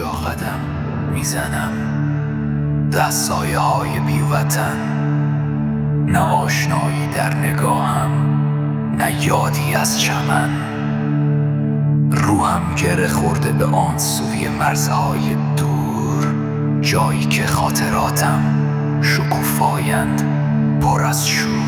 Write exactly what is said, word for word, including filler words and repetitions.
کجا قدم میزنم؟ ده سایه های بی وطن، نه آشنایی در نگاهم، نه یادی از چمن. روحم گره خورده به آن سوی مرزهای دور، جایی که خاطراتم شکوفایند پر از شور.